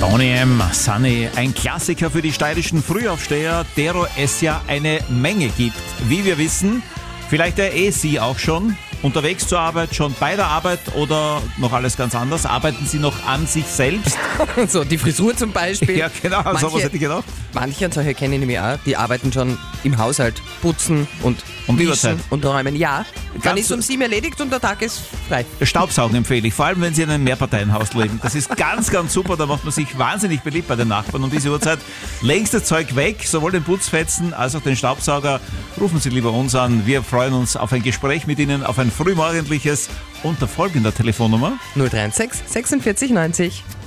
Boney M, Sunny, ein Klassiker für die steirischen Frühaufsteher, dero es ja eine Menge gibt. Wie wir wissen, vielleicht Sie auch schon, unterwegs zur Arbeit, schon bei der Arbeit oder noch alles ganz anders? Arbeiten Sie noch an sich selbst? So, die Frisur zum Beispiel. Ja, genau, sowas hätte ich gedacht. Manche, und solche kenne ich nämlich auch, die arbeiten schon im Haushalt, putzen und wischen und räumen. Ja, dann ist um 7 erledigt und der Tag ist frei. Staubsaugen empfehle ich, vor allem wenn Sie in einem Mehrparteienhaus leben. Das ist ganz, ganz super, da macht man sich wahnsinnig beliebt bei den Nachbarn. Um diese Uhrzeit längst das Zeug weg, sowohl den Putzfetzen als auch den Staubsauger. Rufen Sie lieber uns an, wir freuen uns auf ein Gespräch mit Ihnen, auf ein frühmorgendliches unter folgender Telefonnummer 063 46 90